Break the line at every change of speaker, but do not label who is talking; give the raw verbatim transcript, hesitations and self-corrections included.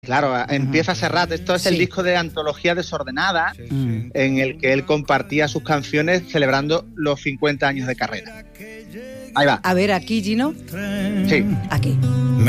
Claro, empieza Serrat. Esto es el
Sí.
disco de Antología Desordenada,
Sí,
Mm.
sí.
en el que él compartía sus canciones celebrando los cincuenta años de carrera. Ahí va.
A ver, aquí, Gino.
Sí.
Aquí.